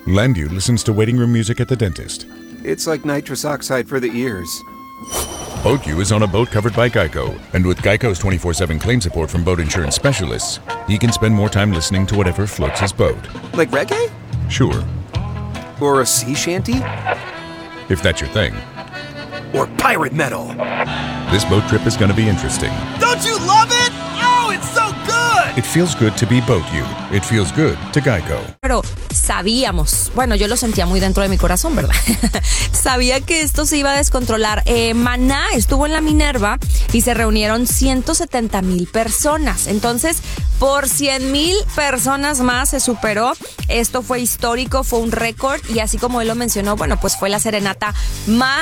Landu listens to waiting room music at the dentist. It's like nitrous oxide for the ears. Boat U is on a boat covered by Geico. And with Geico's 24/7 claim support from boat insurance specialists, he can spend more time listening to whatever floats his boat. Like reggae? Sure, Or a sea shanty? if that's your thing. Or pirate metal? This boat trip is going to be interesting. Don't you love it? Oh, it's so good! It feels good to be Boat U. It feels good to Geico. Pero sabíamos, bueno, yo lo sentía muy dentro de mi corazón, ¿verdad? Sabía que esto se iba a descontrolar. Maná estuvo en la Minerva y se reunieron 170,000 personas. Entonces, por 100,000 personas más se superó. Esto fue histórico, fue un récord y así como él lo mencionó, bueno, pues fue la serenata más